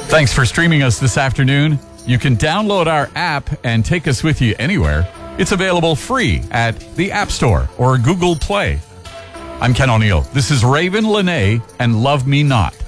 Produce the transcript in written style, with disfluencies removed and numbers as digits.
Thanks for streaming us this afternoon. You can download our app and take us with you anywhere. It's available free at the App Store or Google Play. I'm Ken O'Neill. This is Raven Lene and Love Me Not.